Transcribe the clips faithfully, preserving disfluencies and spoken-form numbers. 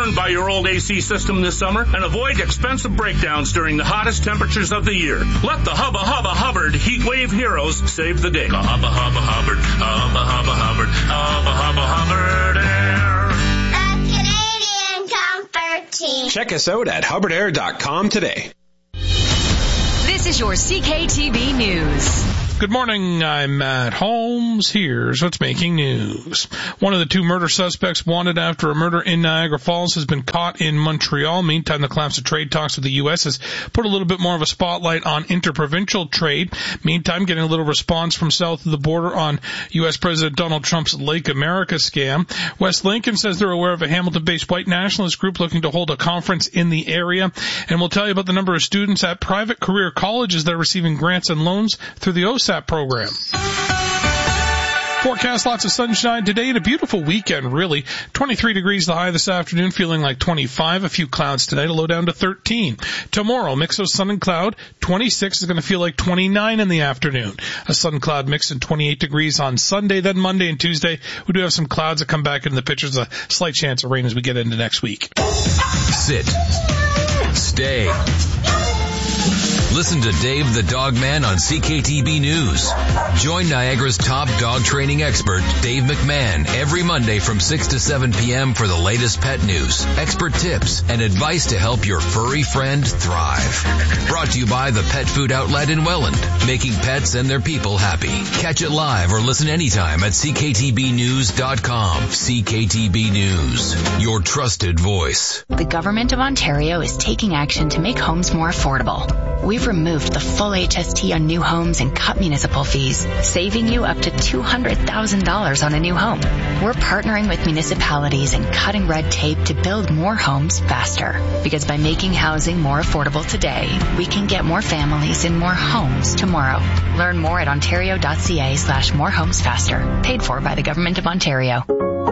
burned by your old A C system this summer and avoid expensive breakdowns during the hottest temperatures of the year. Let the Hubba Hubba Hubbard Heat Wave Heroes save the day. Hubba Hubba Hubbard, Hubba Hubba Hubbard, Hubba Hubba Hubbard Air. The Canadian Comfort Team. Check us out at hubbard air dot com today. This is your C K T V News. Good morning, I'm Matt Holmes. Here's what's making news. One of the two murder suspects wanted after a murder in Niagara Falls has been caught in Montreal. Meantime, the collapse of trade talks with the U S has put a little bit more of a spotlight on interprovincial trade. Meantime, getting a little response from south of the border on U S President Donald Trump's Lake America scam. West Lincoln says they're aware of a Hamilton-based white nationalist group looking to hold a conference in the area. And we'll tell you about the number of students at private career colleges that are receiving grants and loans through the O S A P program. Forecast lots of sunshine today and a beautiful weekend, really. twenty-three degrees the high this afternoon, feeling like twenty-five. A few clouds today to low down to thirteen. Tomorrow, mix of sun and cloud. twenty-six is going to feel like twenty-nine in the afternoon. A sun cloud mix and twenty-eight degrees on Sunday. Then Monday and Tuesday, we do have some clouds that come back into the picture. There's a slight chance of rain as we get into next week. Sit. Stay. Listen to Dave the Dog Man on C K T B News. Join Niagara's top dog training expert, Dave McMahon, every Monday from six to seven p.m. for the latest pet news, expert tips, and advice to help your furry friend thrive. Brought to you by the Pet Food Outlet in Welland, making pets and their people happy. Catch it live or listen anytime at c k t b news dot com. C K T B News, your trusted voice. The Government of Ontario is taking action to make homes more affordable. We've removed the full H S T on new homes and cut municipal fees, saving you up to two hundred thousand dollars on a new home. We're partnering with municipalities and cutting red tape to build more homes faster. Because by making housing more affordable today, we can get more families in more homes tomorrow. Learn more at ontario.ca slash more homes faster. Paid for by the Government of Ontario.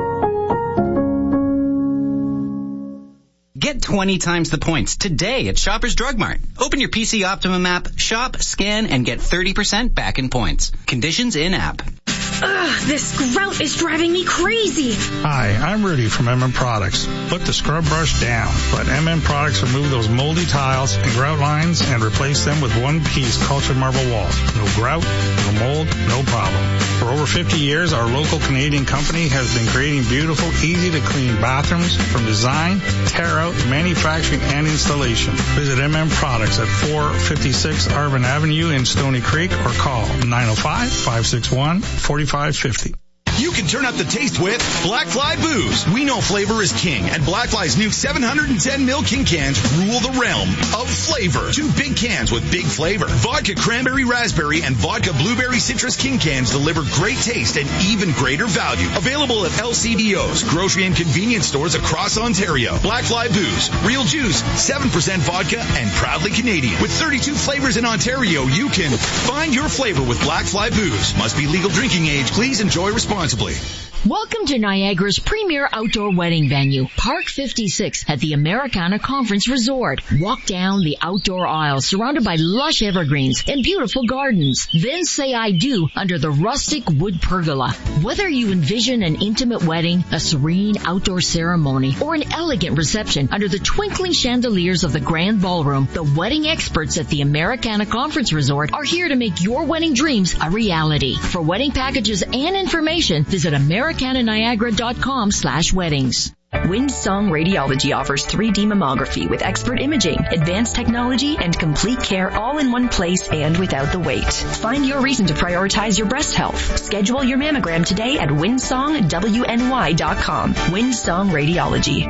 Get twenty times the points today at Shoppers Drug Mart. Open your P C Optimum app, shop, scan, and get thirty percent back in points. Conditions in-app. Ugh, this grout is driving me crazy. Hi, I'm Rudy from M M Products. Put the scrub brush down. Let M M Products remove those moldy tiles and grout lines and replace them with one-piece cultured marble walls. No grout, no mold, no problem. For over fifty years, our local Canadian company has been creating beautiful, easy-to-clean bathrooms from design, tear-out, manufacturing, and installation. Visit M M Products at four fifty-six Arvin Avenue in Stony Creek or call nine oh five, five six one, four five five zero. You can turn up the taste with Black Fly Booze. We know flavor is king, and Black Fly's new seven hundred ten milliliter king cans rule the realm of flavor. Two big cans with big flavor. Vodka Cranberry Raspberry and Vodka Blueberry Citrus king cans deliver great taste and even greater value. Available at L C D Os, grocery and convenience stores across Ontario. Black Fly Booze. Real juice, seven percent vodka, and proudly Canadian. With thirty-two flavors in Ontario, you can find your flavor with Black Fly Booze. Must be legal drinking age. Please enjoy responsibly. Welcome to Niagara's premier outdoor wedding venue, Park fifty-six at the Americana Conference Resort. Walk down the outdoor aisle surrounded by lush evergreens and beautiful gardens. Then say I do under the rustic wood pergola. Whether you envision an intimate wedding, a serene outdoor ceremony, or an elegant reception under the twinkling chandeliers of the grand ballroom, the wedding experts at the Americana Conference Resort are here to make your wedding dreams a reality. For wedding packages and information, visit Americana Niagara dot com slash weddings. Windsong Radiology offers three D mammography with expert imaging, advanced technology, and complete care all in one place and without the wait. Find your reason to prioritize your breast health. Schedule your mammogram today at windsong w n y dot com. Windsong Radiology.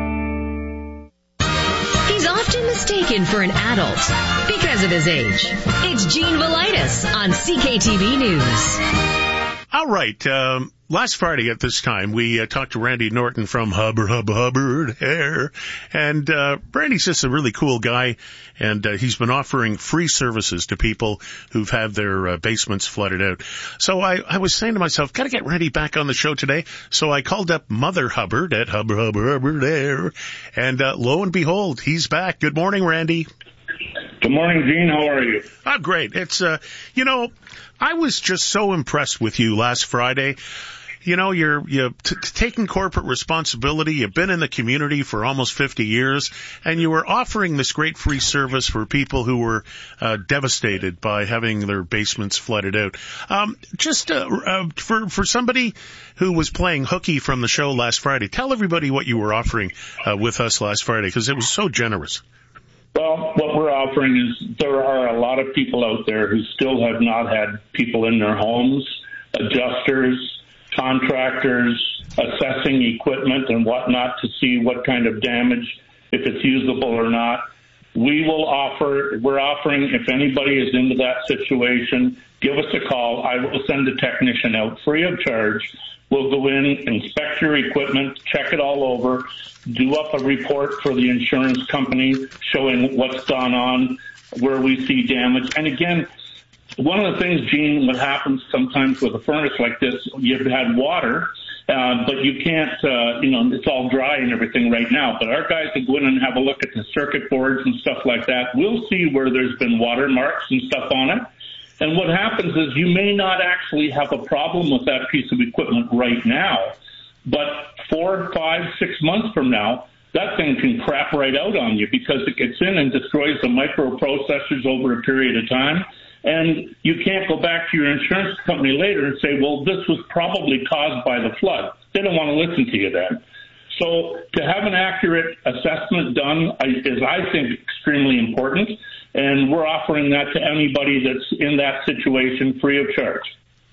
He's often mistaken for an adult because of his age. It's Gene Velitis on C K T V News. All right. Um, last Friday at this time, we uh, talked to Randy Norton from Hubbard, Hubbard, Hubbard Hair. And uh, Randy's just a really cool guy, and uh, he's been offering free services to people who've had their uh, basements flooded out. So I, I was saying to myself, got to get Randy back on the show today. So I called up Mother Hubbard at Hubbard, Hubbard, Hubbard Hair. And uh, lo and behold, he's back. Good morning, Randy. Good morning, Gene. How are you? Oh, great. It's, uh, you know, I was just so impressed with you last Friday. you know, you're, you're t- taking corporate responsibility. You've been in the community for almost fifty years, and you were offering this great free service for people who were uh, devastated by having their basements flooded out. Um, just uh, uh, for for somebody who was playing hooky from the show last Friday, tell everybody what you were offering uh, with us last Friday, because it was so generous. Well, what we're offering is there are a lot of people out there who still have not had people in their homes, adjusters, contractors, assessing equipment and whatnot to see what kind of damage, if it's usable or not. We will offer, we're offering, if anybody is into that situation, give us a call. I will send a technician out free of charge. We'll go in, inspect your equipment, check it all over, do up a report for the insurance company showing what's gone on, where we see damage. And again, one of the things, Gene, what happens sometimes with a furnace like this, you've had water, uh, but you can't, uh, you know, it's all dry and everything right now. But our guys will go in and have a look at the circuit boards and stuff like that. We'll see where there's been water marks and stuff on it. And what happens is you may not actually have a problem with that piece of equipment right now, but four, five, six months from now, that thing can crap right out on you because it gets in and destroys the microprocessors over a period of time. And you can't go back to your insurance company later and say, well, this was probably caused by the flood. They don't want to listen to you then. So to have an accurate assessment done is, I think, extremely important. And we're offering that to anybody that's in that situation free of charge.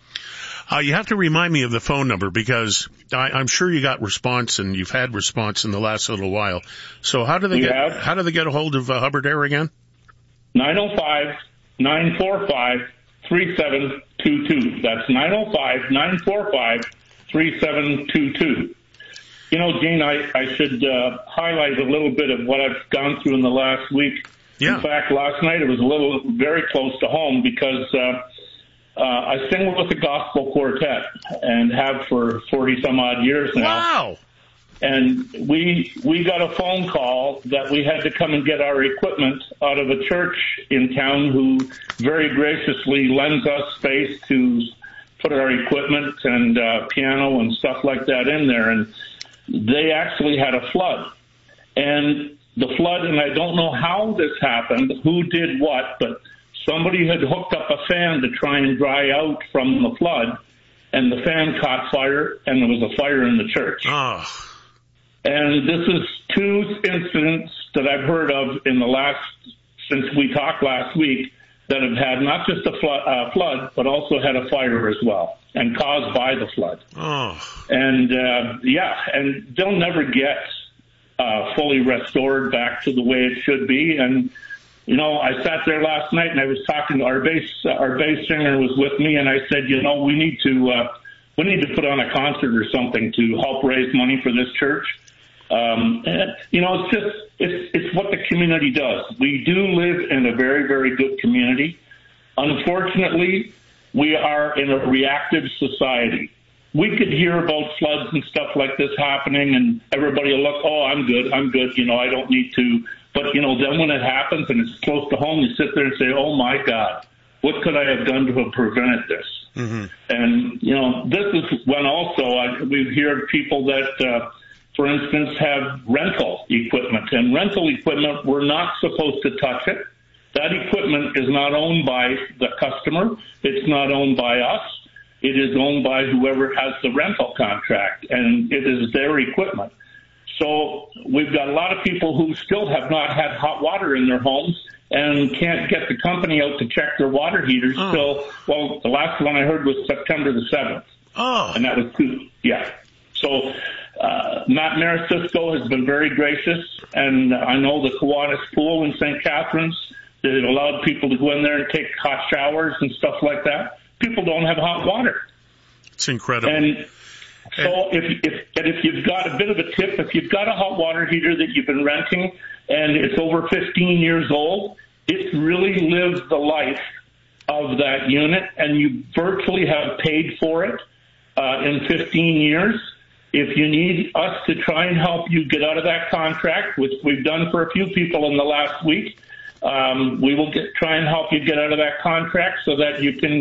Uh, you have to remind me of the phone number because I, I'm sure you got response and you've had response in the last little while. So how do they we get have. how do they get a hold of uh, Hubbard Air again? nine oh five, nine four five, three seven two two. That's nine oh five, nine four five, three seven two two. You know, Gene, I, I should uh, highlight a little bit of what I've gone through in the last week. Yeah. In fact, last night it was a little very close to home because uh, uh, I sing with the gospel quartet and have for forty some odd years now. Wow. And we we got a phone call that we had to come and get our equipment out of a church in town who very graciously lends us space to put our equipment and uh, piano and stuff like that in there. And they actually had a flood. And the flood, and I don't know how this happened, who did what, but somebody had hooked up a fan to try and dry out from the flood, and the fan caught fire, and there was a fire in the church. Oh. And this is two incidents that I've heard of in the last, since we talked last week, that have had not just a flood, uh, flood but also had a fire as well, and caused by the flood. Oh. And, uh, yeah, and they'll never get Uh, fully restored back to the way it should be. And, you know, I sat there last night and I was talking to our bass, uh, our bass singer was with me, and I said, you know, we need to, uh, we need to put on a concert or something to help raise money for this church. Um, and, you know, it's just, it's, it's what the community does. We do live in a very, very good community. Unfortunately, we are in a reactive society. We could hear about floods and stuff like this happening, and everybody will look, oh, I'm good, I'm good, you know, I don't need to. But, you know, then when it happens and it's close to home, you sit there and say, oh, my God, what could I have done to have prevented this? Mm-hmm. And, you know, this is when also I, we've heard people that, uh, for instance, have rental equipment. And rental equipment, we're not supposed to touch it. That equipment is not owned by the customer. It's not owned by us. It is owned by whoever has the rental contract, and it is their equipment. So we've got a lot of people who still have not had hot water in their homes and can't get the company out to check their water heaters oh. till, well, the last one I heard was September the seventh. Oh. And that was two, yeah. So uh, Matt Marisisco has been very gracious, and I know the Kiwanis Pool in Saint Catharines, that allowed people to go in there and take hot showers and stuff like that. People don't have hot water. It's incredible. And so if, if, and if you've got a bit of a tip, if you've got a hot water heater that you've been renting and it's over fifteen years old, it really lives the life of that unit, and you virtually have paid for it uh, in fifteen years. If you need us to try and help you get out of that contract, which we've done for a few people in the last week, um, we will get, try and help you get out of that contract so that you can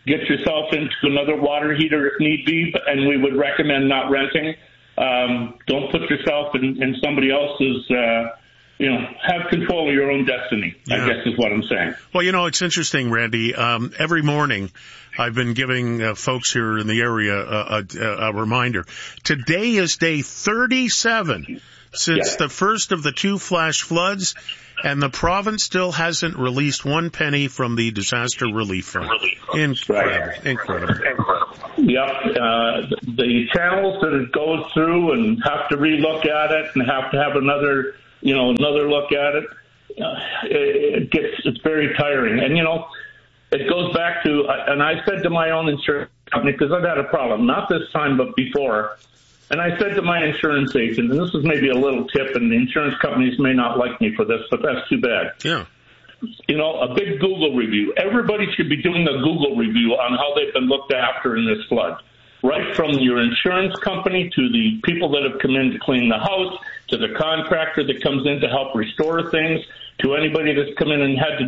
get yourself into another water heater if need be, and we would recommend not renting. Um, don't put yourself in, in somebody else's, uh, you know, have control of your own destiny, yeah. I guess is what I'm saying. Well, you know, it's interesting, Randy. Um, every morning I've been giving uh, folks here in the area a, a, a reminder. Today is day thirty-seven since yeah. the first of the two flash floods, and the province still hasn't released one penny from the disaster relief fund. Incredible. Right. Incredible. Yep. Uh, the channels that it goes through and have to relook at it and have to have another, you know, another look at it, uh, it, it gets, it's very tiring. And, you know, it goes back to, and I said to my own insurance company, because I've had a problem, not this time, but before, and I said to my insurance agent, and this is maybe a little tip, and the insurance companies may not like me for this, but that's too bad. Yeah. You know, a big Google review. Everybody should be doing a Google review on how they've been looked after in this flood. Right from your insurance company to the people that have come in to clean the house, to the contractor that comes in to help restore things, to anybody that's come in and had to